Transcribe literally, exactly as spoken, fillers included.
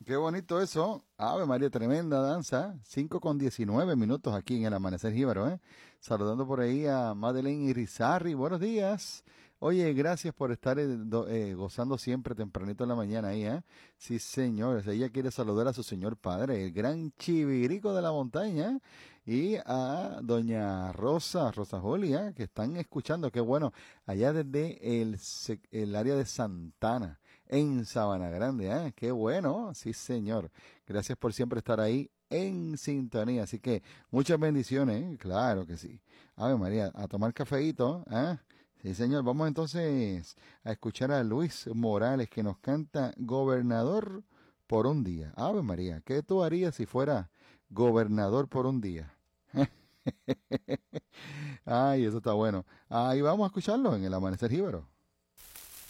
Qué bonito eso. Ave María, tremenda danza. Cinco con diecinueve minutos aquí en el Amanecer Jíbaro, ¿eh? Saludando por ahí a Madeleine Irizarry. Buenos días. Oye, gracias por estar eh, do- eh, gozando siempre tempranito en la mañana ahí, ¿eh? Sí, señores. Ella quiere saludar a su señor padre, el gran chivirico de la montaña, y a doña Rosa, Rosa Julia, que están escuchando. Qué bueno. Allá desde el, sec- el área de Santana en Sabana Grande, ¿eh? Qué bueno, sí señor. Gracias por siempre estar ahí en sintonía. Así que muchas bendiciones, ¿eh? Claro que sí. Ave María, a tomar cafeíto, ¿eh? Sí señor, vamos entonces a escuchar a Luis Morales que nos canta Gobernador por un día. Ave María, ¿qué tú harías si fuera gobernador por un día? Ay, eso está bueno. Ahí vamos a escucharlo en el Amanecer Jíbaro.